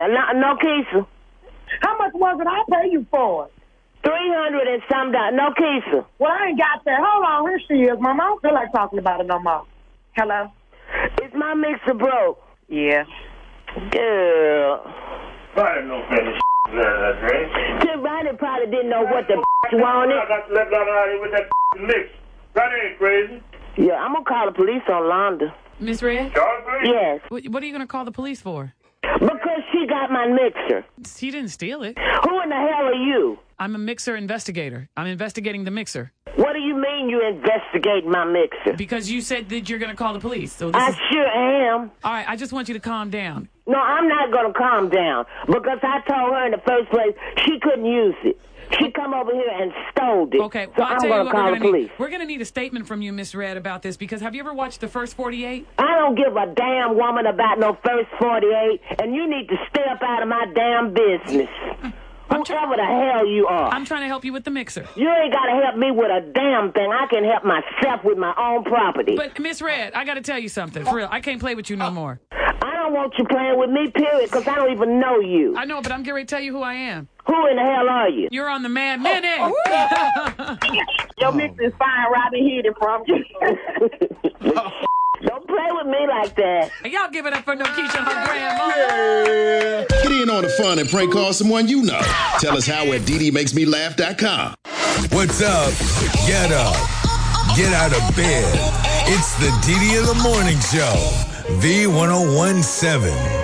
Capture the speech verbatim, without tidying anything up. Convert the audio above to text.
no, no Keisha. How much was it? I'll pay you for it. Three hundred and some dollars. No Keisha. Well, I ain't got that. Hold on, here she is, Mama. I don't feel like talking about it no more. Hello? Is my mixer broke? Yeah. Girl. I didn't know that that right? Tim Ronnie probably didn't know what the wanted. I got left out of here with that mix. That ain't crazy. Yeah, I'm going to call the police on Londa. Miss Red? Yes. What, what are you going to call the police for? Because she got my mixer. She didn't steal it. Who in the hell are you? I'm a mixer investigator. I'm investigating the mixer. What do you mean you investigate my mixer? Because you said that you're going to call the police. So this I is... sure am. All right, I just want you to calm down. No, I'm not going to calm down because I told her in the first place she couldn't use it. She come over here and stole it. Okay, well, so I'll I'm tell you going what to call we're the gonna police. need. We're going to need a statement from you, Miss Red, about this, because have you ever watched The First forty-eight? I don't give a damn woman about no First forty-eight, and you need to stay up out of my damn business. Whoever the hell you are. I'm trying to help you with the mixer. You ain't got to help me with a damn thing. I can help myself with my own property. But, Miss Red, I got to tell you something. For real, I can't play with you no more. I don't want you playing with me, period, because I don't even know you. I know, but I'm getting ready to tell you who I am. Who in the hell are you? You're on the Mad Minute. Your mix is fine, Robin Hidden from you. Don't play with me like that. Y'all give it up for Nokisha and her grandma. Yeah. Get in on the fun and prank call someone you know. Tell us how at D D makes me laugh dot com. What's up? Get up. Get out of bed. It's the D D in the Morning Show. V ten seventeen.